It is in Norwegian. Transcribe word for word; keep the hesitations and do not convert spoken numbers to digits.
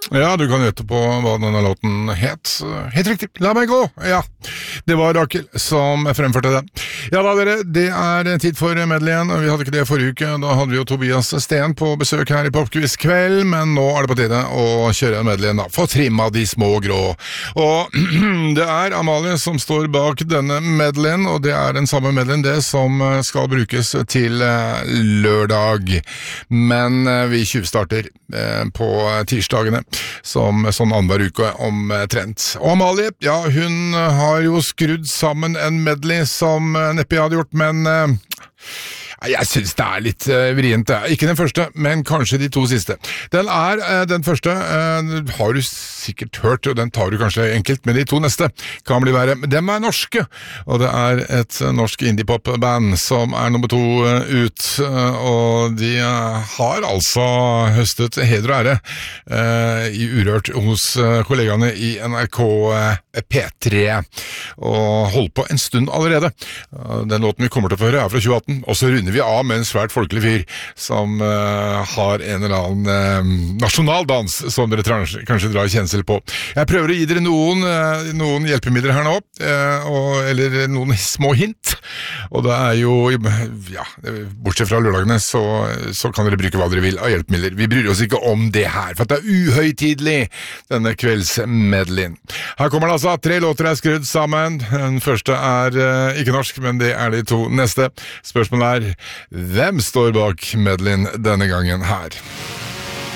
Ja, du kan gjette på hva denne låten het. Helt riktig, La meg gå! Ja, det var Rakel som fremførte den. Ja da, dere, det er tid for medleyen, og vi hadde ikke det forrige uke. Da hadde vi jo Tobias Steen på besøk her i Popquiz kveld, men nå er det på tide å kjøre medleyen da, for trimma de små grå. Og det er Amalie som står bak denne medleyen, og det er den samme medleyen det som skal brukes til lørdag. Men vi tjuvstarter på tirsdagene, som sånn annenhver uke omtrent. Og Amalie, ja, hun har jo skrudd sammen en medley som neppe jeg hadde gjort, men uh, jeg synes det er litt uh, vrient. Ikke den første, men kanskje de to siste. Den er, uh, den første uh, har du sikkert hørt, og den tar du kanskje enkelt, men de to neste kan bli verre. Dem er norske, og det er et norsk indie-pop-band som er nummer to uh, ut, uh, og de uh, har altså høstet heder og ære uh, i Urørt hos uh, kollegaene i N R K uh, P tre, og holdt på en stund allerede. Uh, den låten vi kommer til å høre er fra tjue atten, og så runder vi av med en svært folkelig fyr som uh, har en eller annen uh, nasjonaldans som dere kanskje drar kjensel på. Jeg prøver å gi dere noen, uh, noen hjelpemidler her nå, uh, og, eller noen små hint, og det er jo, ja, bortsett fra lørdagene, så, så kan dere bruke hva dere vil av hjelpemidler. Vi bryr oss ikke om det her, for det er uhøytidelig, denne kveldsmedleyen. Her kommer det altså, tre låter er skrudd sammen. Den første er uh, ikke norsk, men det er de to neste. Spørsmålet er, hvem står bak medleyen denne gangen her?